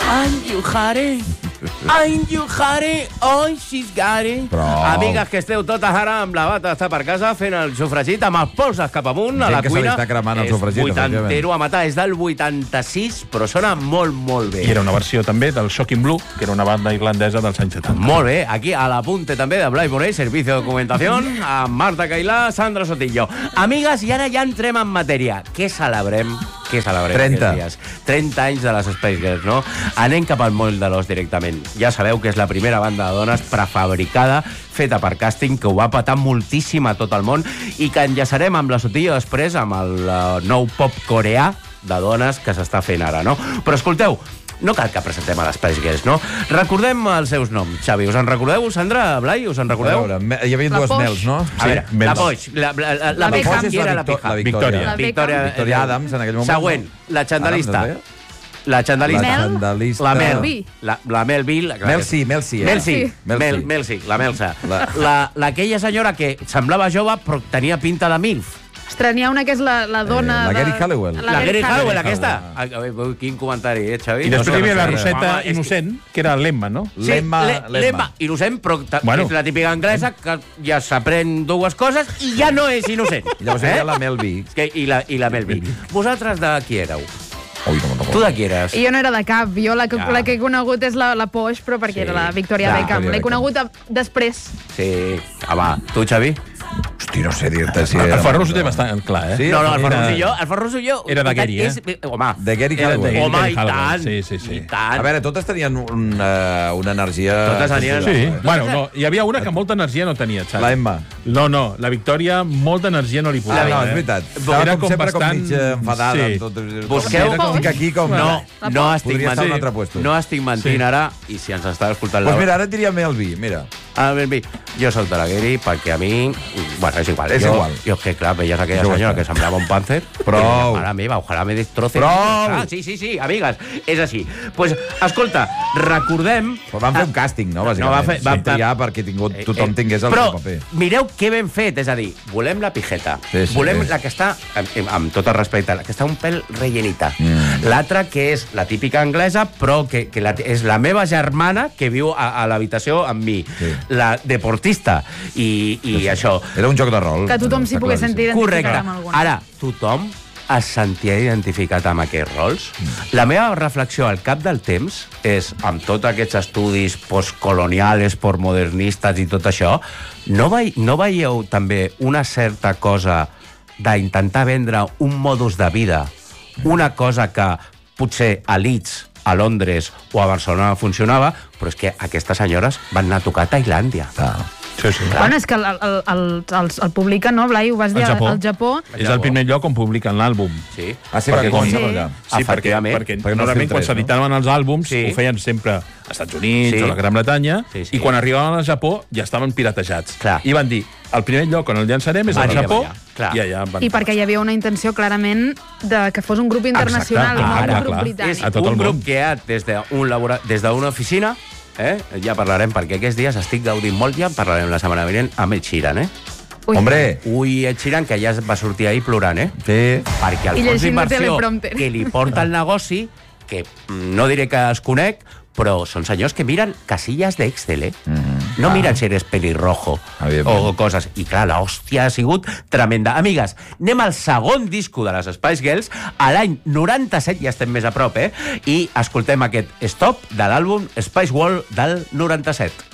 And you had it. And you had it. Oh, she's got it. Prou. Amigues que esteu totes ara amb la bata d'estar per casa fent el sofregit amb els polses cap amunt a la Gent que se li cuina. està cremant el sofregit, És vuitantero a matar. És del 86, però sona molt, molt bé. I era una versió també del Shocking Blue, que era una banda irlandesa dels anys 70. Molt bé, aquí a l'apunte també de Blai Morell, Servicio de Documentación, amb Marta Cailà, Sandra Sotillo. Amigues, i ara ja entrem en matèria. Què celebrem? Què celebrem 30. aquests dies? 30 anys de les Spice Girls, no? Anem cap al moll de l'os directament. Ja sabeu que és la primera banda de dones prefabricada, feta per càsting, que ho va patar moltíssim a tot el món i que enllaçarem amb la Sotillo després amb el nou pop coreà de dones que s'està fent ara, no? Però escolteu, no cal que presentem a les Spice Girls, no? Recordem els seus noms, Xavi. Us en recordeu, Sandra, Blai? Us en recordeu? A veure, hi havia La dues Posh. Mels, no? A veure, la Mels. Poix, la Beckham. Beckham, és qui era la la pija? Victòria. La Victòria, Victòria Adams, en aquell moment. Següent, la xandalista. Adams, es deia? La xandalista. La Mel. xandalista. La Mel. B. La Mel B. Melsi, Melsi. Melsi. Melsi. Melsi, la Melsa. La- Aquella senyora que semblava jove però tenia pinta de MILF. Ostres, n'hi ha una que és la dona... la Gary Halliwell. La Gary Halliwell, Halliwell. aquesta. Quin comentari, Xavi? I després No sé, hi havia la no sé. Roseta Home, és Innocent, que era l'Emma, no? Sí, Lemma. Lemma. Innocent, però Bueno. és la típica anglesa que ja s'aprèn dues coses i ja no és innocent. Llavors hi havia la Mel B. I la Mel B. Vosaltres de qui éreu? Ui, com no Tu de qui eres? Jo no era de cap. Jo la que he conegut és la Posh, però perquè Sí, era la Victoria clar, Beckham. Victoria L'he Beckham. conegut després. Sí. Home, tu, Xavi? Hosti, no sé dir-te si El era... Ferrus ho té bastant clar, eh? Sí? No, el Era- Ferrus i jo... Era de Gary, Home, De Gary Era de Halliwell. Gary. home, i Halliwell, tant. sí. I tant. A veure, totes tenien una energia... Totes tenien- Sí, bueno, no, hi havia una que molta energia no tenia, Xavi. La Emma. No, la Victòria molta energia no li Ah, posava. no, és veritat. Era Estava com com sempre bastant- com mig enfadada. Sí. Amb tot, Busqueu- com que aquí com... No, no estic Podria estar en un altre mentint. puesto. No estic mentint ara, i si ens està escoltant Doncs la... mira, ara et diria Mel B, mira. Ben bé, jo soc de la Gary perquè a mi... Bueno, és igual. És igual. Jo és que, clar, veies aquella Jo senyora està. que semblava un pàncer. Prou. Mare meva, ojalà me destroce. Prou. Ah, sí, amigues, és així. Pues, escolta, recordem... Però van fer un càsting, no, bàsicament? No, va fer- Van triar perquè tothom tingués el Però seu paper. mireu què ben fet, és a dir, volem la pijeta, Sí, sí. volem la que està, amb tot el respecte, la que està un pèl rellenita. L'altra que és la típica anglesa, però que és la meva germana que viu a l'habitació amb mi. Sí. La deportista. I això. Era un joc de rol. Que tothom s'hi Està pogués claríssim. sentir identificat Correcte. amb alguna. Ara, tothom es sentia identificat amb aquests rols? La meva reflexió al cap del temps és, amb tots aquests estudis postcolonials, postmodernistes i tot això, no veieu també una certa cosa d'intentar vendre un modus de vida, una cosa que potser a Leeds, a Londres o a Barcelona funcionava, però és que aquestes senyores van anar a tocar a Tailàndia. Sí. Bueno, és que el publica, no, Blai? Ho vas dir Al Japó. al Japó. És el primer lloc on publiquen l'àlbum. Sí. Ah, sí, Perquè perquè quan- comença Sí. per allà. Sí, perquè Efectivament. Perquè no normalment quan filtrés, no? s'editaven els àlbums Sí. ho feien sempre als Estats Units Sí. o a la Gran Bretanya, Sí, sí. i quan arribaven al Japó ja estaven piratejats. Clar. I van dir, el primer lloc on el llançarem és al Anirem Japó, allà, clar. i allà van... I perquè hi havia una intenció, clarament, de que fos un grup internacional, Exacte, no un clar, grup clar. britànic. És A tot un el grup món. creat des d'una oficina, ja parlarem, perquè aquests dies estic gaudint molt, ja en parlarem la setmana vinent amb Ed Sheeran, Ui. Hombre, Ui, Ed Sheeran, que ja va sortir ahir plorant, sí. perquè el I fons llegint d'inversió teleprompter. que li porta el negoci, que no diré que es conec, però són senyors que miren casillas d'Excel, No miren si eres pelirrojo o coses. I clar, l'hòstia ha sigut tremenda. Amigues, anem al segon disco de les Spice Girls, a l'any 97, ja estem més a prop, i escoltem aquest Stop de l'àlbum Spice World del 97.